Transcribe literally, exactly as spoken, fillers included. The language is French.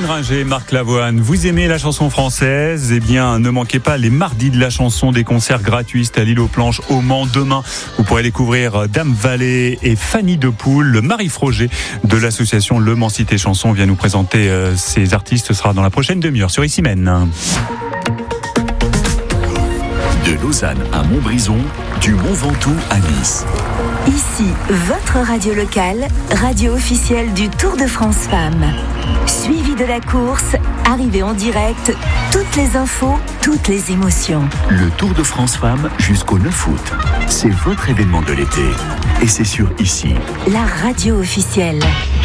Ringer, Marc Lavoine. Vous aimez la chanson française? Eh bien, ne manquez pas les mardis de la chanson, des concerts gratuits à l'île aux Planches au Mans. Demain, vous pourrez découvrir Dame Vallée et Fanny Depoule. Le Marie Froger de l'association Le Mans Cité Chanson vient nous présenter euh, ces artistes. Ce sera dans la prochaine demi-heure sur Issy-Mène. De Lausanne à Montbrison, du Mont Ventoux à Nice. Ici, votre radio locale, radio officielle du Tour de France Femmes. Suivi de la course, arrivée en direct, toutes les infos, toutes les émotions. Le Tour de France Femmes jusqu'au neuf août. C'est votre événement de l'été. Et c'est sur Ici. La radio officielle.